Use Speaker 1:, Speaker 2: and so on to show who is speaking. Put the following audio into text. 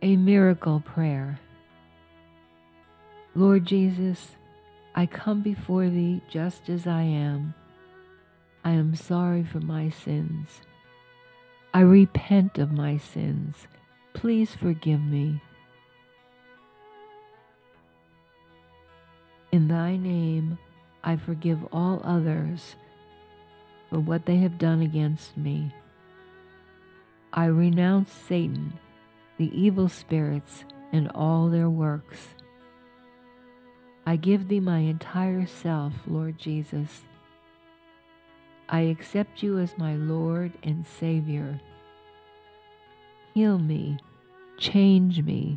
Speaker 1: A miracle prayer. Lord Jesus, I come before thee just as I am. I am sorry for my sins. I repent of my sins. Please forgive me. In thy name, I forgive all others for what they have done against me. I renounce Satan, the evil spirits, and all their works. I give thee my entire self, Lord Jesus. I accept you as my Lord and Savior. Heal me, change me,